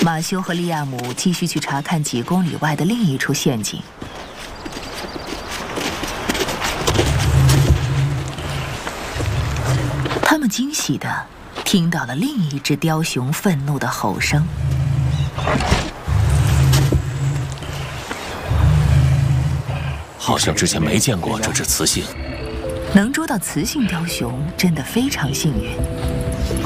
马修和利亚姆继续去查看几公里外的另一处陷阱。他们惊喜地听到了另一只雕熊愤怒的吼声。 好像之前没见过这只雌性。 能捉到雌性雕熊真的非常幸运。